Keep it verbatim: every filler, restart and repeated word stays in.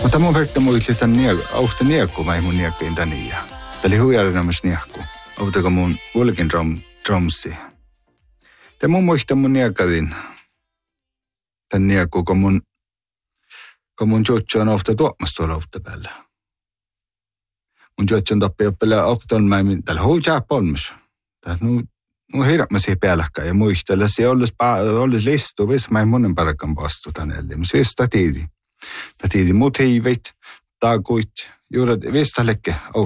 Mutta mun verkta muisteli tämän auhta niekku, mä ei mun niekkiin tänne. Tämä oli huijarinomais niekku. Autako mun ulkin dromsi. Tämä mun muistaa mun niekadin. Tän niekku, kun mun, kun mun juttu on ofta tuomassa tuolla ofta päällä. Mun juttu on tappi oppilla okton, mä en täällä huijaa polmus. Tää nu, nu hirveän mä siihen päälläkään ja muistella. Se olisi listu, vis mä en monen parakan vastu tänne. Mä siis sitä tiidi. Tämä tiidi mut hiivit, taakuit, juuret, vis tällekään.